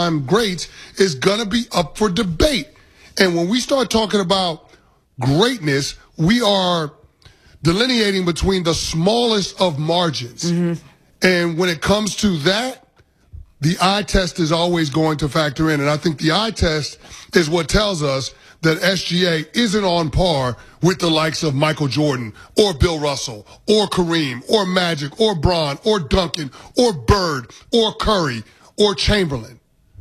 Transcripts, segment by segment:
greats is going to be up for debate. And when we start talking about greatness, we are delineating between the smallest of margins. Mm-hmm. And when it comes to that, the eye test is always going to factor in. And I think the eye test is what tells us that SGA isn't on par with the likes of Michael Jordan or Bill Russell or Kareem or Magic or Bron or Duncan or Bird or Curry or Chamberlain.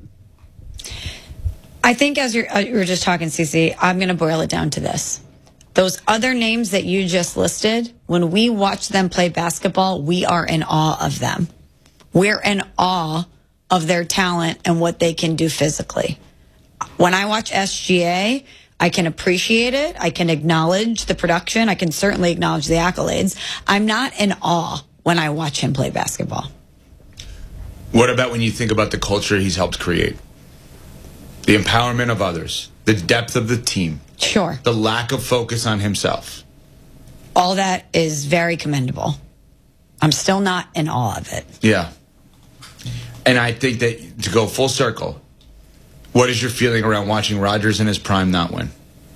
I think as you were just talking, Cece, I'm going to boil it down to this. Those other names that you just listed, when we watch them play basketball, we are in awe of them. We're in awe of their talent and what they can do physically. When I watch SGA, I can appreciate it. I can acknowledge the production. I can certainly acknowledge the accolades. I'm not in awe when I watch him play basketball. What about when you think about the culture he's helped create? The empowerment of others, the depth of the team. Sure. The lack of focus on himself. All that is very commendable. I'm still not in awe of it. Yeah. And I think that to go full circle, what is your feeling around watching Rodgers in his prime not win?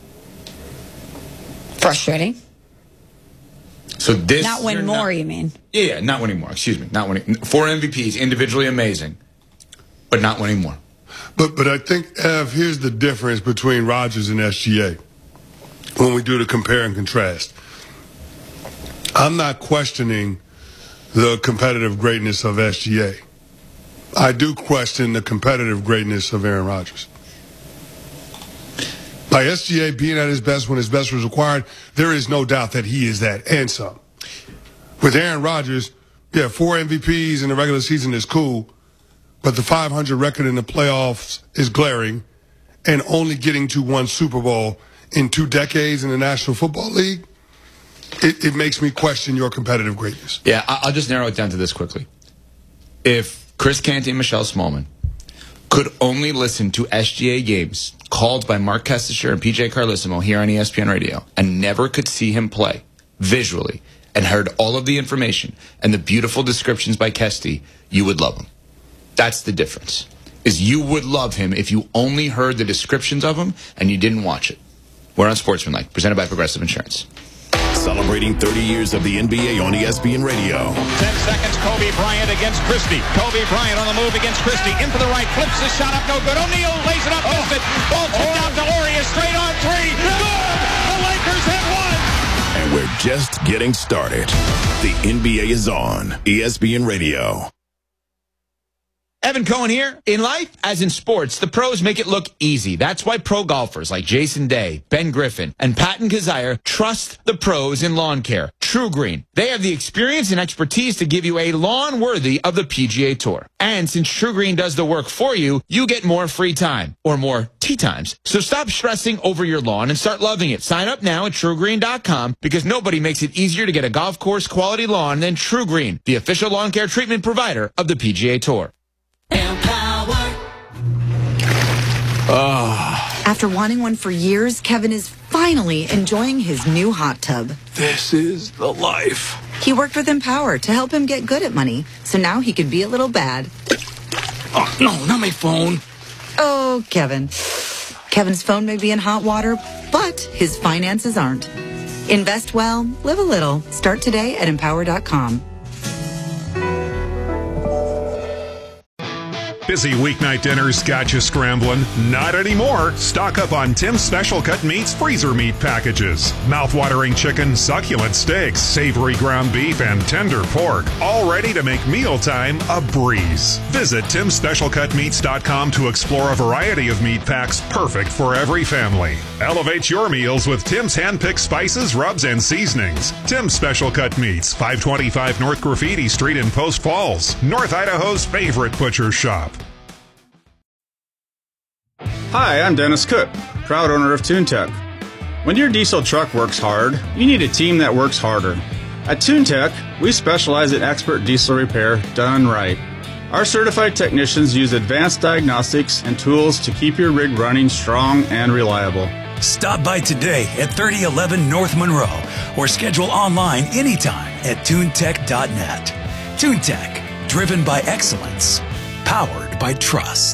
Frustrating. So this not win more, you mean? Yeah, not winning more. Excuse me, not winning. 4 MVPs, individually amazing, but not winning more. But I think, Ev, here's the difference between Rodgers and SGA when we do the compare and contrast. I'm not questioning the competitive greatness of SGA. I do question the competitive greatness of Aaron Rodgers. By SGA being at his best when his best was required, there is no doubt that he is that and some. With Aaron Rodgers, 4 MVPs in the regular season is cool, but the 500 record in the playoffs is glaring, and only getting to 1 Super Bowl in 2 decades in the National Football League, it makes me question your competitive greatness. Yeah, I'll just narrow it down to this quickly. If Chris Canty and Michelle Smallman could only listen to SGA games called by Mark Kestisher and PJ Carlissimo here on ESPN Radio and never could see him play visually and heard all of the information and the beautiful descriptions by Kesty, you would love him. That's the difference, is you would love him if you only heard the descriptions of him and you didn't watch it. We're on Sportsmanlike, presented by Progressive Insurance. Celebrating 30 years of the NBA on ESPN Radio. 10 seconds, Kobe Bryant against Christie. Kobe Bryant on the move against Christie. Into the right, flips his shot up, no good. O'Neal lays it up, missed it. Ball tipped down to Orius, straight on 3. Good! The Lakers have won! And we're just getting started. The NBA is on ESPN Radio. Evan Cohen here. In life, as in sports, the pros make it look easy. That's why pro golfers like Jason Day, Ben Griffin, and Patton Kazire trust the pros in lawn care. True Green. They have the experience and expertise to give you a lawn worthy of the PGA Tour. And since True Green does the work for you, you get more free time, or more tee times. So stop stressing over your lawn and start loving it. Sign up now at TrueGreen.com because nobody makes it easier to get a golf course quality lawn than True Green, the official lawn care treatment provider of the PGA Tour. After wanting one for years, Kevin is finally enjoying his new hot tub. This is the life. He worked with Empower to help him get good at money, so now he can be a little bad. Oh, no, not my phone. Oh, Kevin. Kevin's phone may be in hot water, but his finances aren't. Invest well, live a little. Start today at Empower.com. Busy weeknight dinners got you scrambling? Not anymore. Stock up on Tim's Special Cut Meats freezer meat packages. Mouth-watering chicken, succulent steaks, savory ground beef, and tender pork. All ready to make mealtime a breeze. Visit TimSpecialCutMeats.com to explore a variety of meat packs perfect for every family. Elevate your meals with Tim's hand-picked spices, rubs, and seasonings. Tim's Special Cut Meats, 525 North Graffiti Street in Post Falls, North Idaho's favorite butcher shop. Hi, I'm Dennis Cook, proud owner of TuneTech. When your diesel truck works hard, you need a team that works harder. At TuneTech, we specialize in expert diesel repair done right. Our certified technicians use advanced diagnostics and tools to keep your rig running strong and reliable. Stop by today at 3011 North Monroe or schedule online anytime at tunetech.net. TuneTech, driven by excellence, powered by trust.